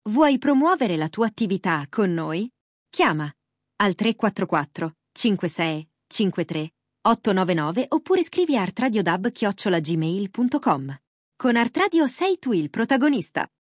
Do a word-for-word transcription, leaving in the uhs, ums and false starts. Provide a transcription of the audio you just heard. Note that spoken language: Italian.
Vuoi promuovere la tua attività con noi? Chiama al tre quattro quattro cinque sei cinque tre otto nove nove oppure scrivi a artradiodub chiocciola gmail punto com. Con Artradio sei tu il protagonista.